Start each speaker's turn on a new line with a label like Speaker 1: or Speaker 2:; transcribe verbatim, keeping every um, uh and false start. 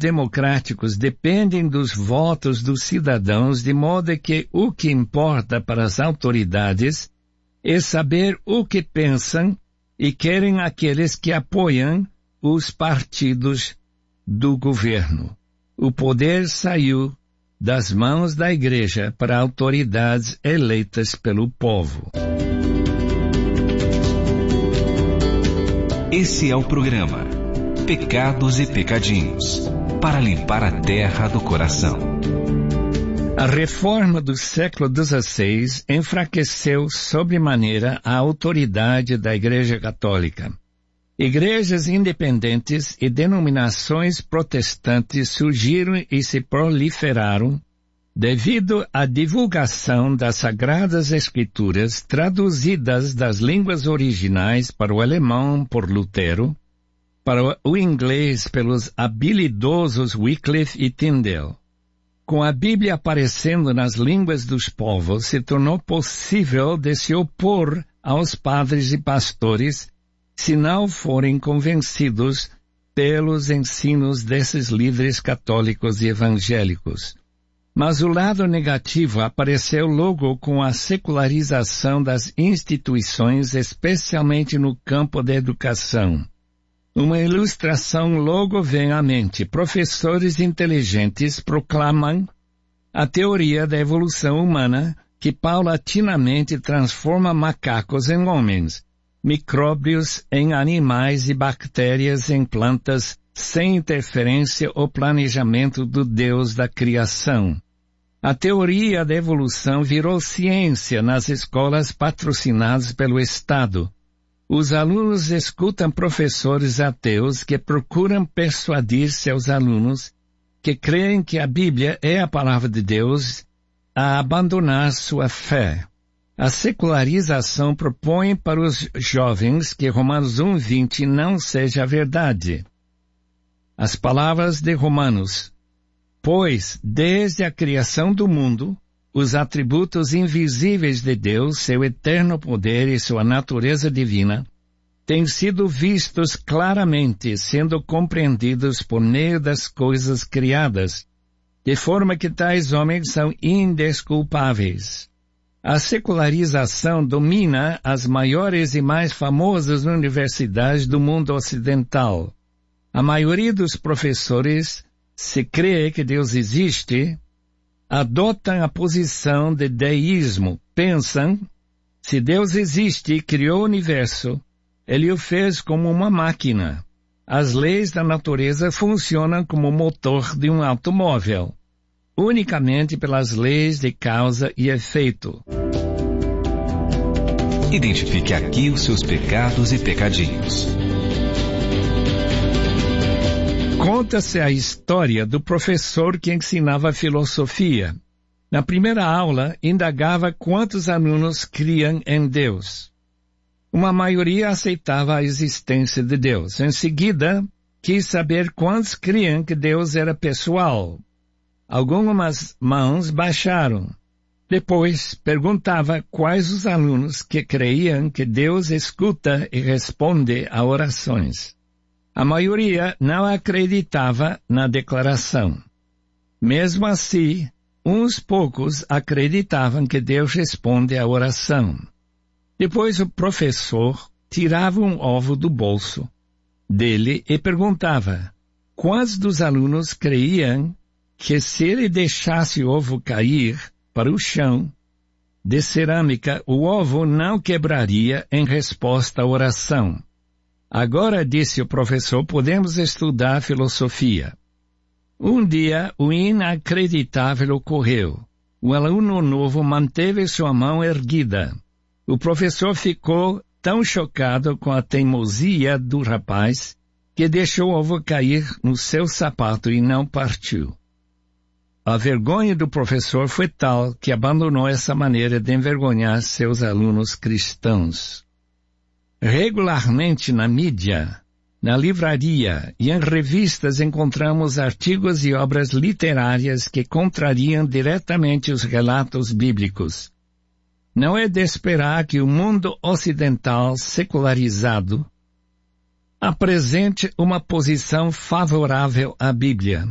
Speaker 1: democráticos dependem dos votos dos cidadãos, de modo que o que importa para as autoridades é saber o que pensam e querem aqueles que apoiam os partidos do governo. O poder saiu das mãos da igreja para autoridades eleitas pelo povo.
Speaker 2: Esse é o programa Pecados e Pecadinhos, para limpar a terra do coração.
Speaker 1: A reforma do século dezesseis enfraqueceu sobremaneira a autoridade da Igreja Católica. Igrejas independentes e denominações protestantes surgiram e se proliferaram devido à divulgação das Sagradas Escrituras traduzidas das línguas originais para o alemão por Lutero, para o inglês pelos habilidosos Wycliffe e Tyndale. Com a Bíblia aparecendo nas línguas dos povos, se tornou possível de se opor aos padres e pastores se não forem convencidos pelos ensinos desses líderes católicos e evangélicos. Mas o lado negativo apareceu logo com a secularização das instituições, especialmente no campo da educação. Uma ilustração logo vem à mente. Professores inteligentes proclamam a teoria da evolução humana que paulatinamente transforma macacos em homens, micróbios em animais e bactérias em plantas, sem interferência ou planejamento do Deus da criação. A teoria da evolução virou ciência nas escolas patrocinadas pelo Estado. Os alunos escutam professores ateus que procuram persuadir seus alunos que creem que a Bíblia é a palavra de Deus a abandonar sua fé. A secularização propõe para os jovens que Romanos um, vinte não seja a verdade. As palavras de Romanos: pois, desde a criação do mundo, os atributos invisíveis de Deus, seu eterno poder e sua natureza divina, têm sido vistos claramente, sendo compreendidos por meio das coisas criadas, de forma que tais homens são indesculpáveis. A secularização domina as maiores e mais famosas universidades do mundo ocidental. A maioria dos professores, se crê que Deus existe, adotam a posição de deísmo. Pensam, se Deus existe e criou o universo, Ele o fez como uma máquina. As leis da natureza funcionam como o motor de um automóvel, unicamente pelas leis de causa e efeito.
Speaker 2: Identifique aqui os seus pecados e pecadinhos.
Speaker 1: Conta-se a história do professor que ensinava filosofia. Na primeira aula, indagava quantos alunos criam em Deus. Uma maioria aceitava a existência de Deus. Em seguida, quis saber quantos criam que Deus era pessoal. Algumas mãos baixaram. Depois, perguntava quais os alunos que creiam que Deus escuta e responde a orações. A maioria não acreditava na declaração. Mesmo assim, uns poucos acreditavam que Deus responde à oração. Depois o professor tirava um ovo do bolso dele e perguntava quantos dos alunos creiam que se ele deixasse o ovo cair para o chão de cerâmica, o ovo não quebraria em resposta à oração. Agora, disse o professor, podemos estudar filosofia. Um dia, o inacreditável ocorreu. O aluno novo manteve sua mão erguida. O professor ficou tão chocado com a teimosia do rapaz que deixou o ovo cair no seu sapato e não partiu. A vergonha do professor foi tal que abandonou essa maneira de envergonhar seus alunos cristãos. Regularmente na mídia, na livraria e em revistas encontramos artigos e obras literárias que contrariam diretamente os relatos bíblicos. Não é de esperar que o mundo ocidental secularizado apresente uma posição favorável à Bíblia.